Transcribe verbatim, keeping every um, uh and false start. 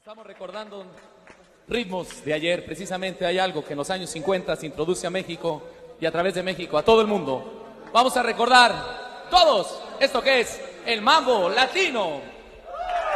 Estamos recordando ritmos de ayer. Precisamente hay algo que en los años cincuenta se introduce a México y a través de México a todo el mundo. Vamos a recordar todos esto que es el mambo latino.